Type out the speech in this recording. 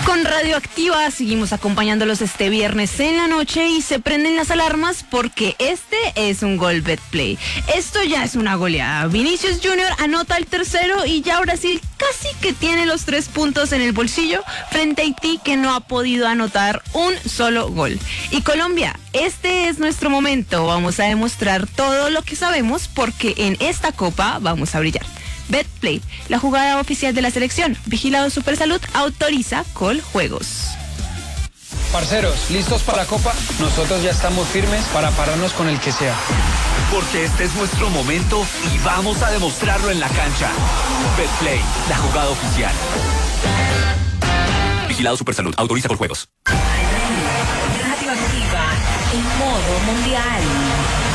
Con Radioactiva seguimos acompañándolos este viernes en la noche y se prenden las alarmas porque este es un gol Betplay. Esto ya es una goleada. Vinicius Junior anota el tercero y ya Brasil casi que tiene los 3 puntos en el bolsillo frente a Haití, que no ha podido anotar un solo gol. Y Colombia, este es nuestro momento. Vamos a demostrar todo lo que sabemos porque en esta copa vamos a brillar. Betplay, la jugada oficial de la selección. Vigilado Supersalud, autoriza Coljuegos. Parceros, ¿listos para la copa? Nosotros ya estamos firmes para pararnos con el que sea. Porque este es nuestro momento y vamos a demostrarlo en la cancha. Betplay, la jugada oficial. Vigilado Supersalud, autoriza Coljuegos. Radioactiva en modo mundial.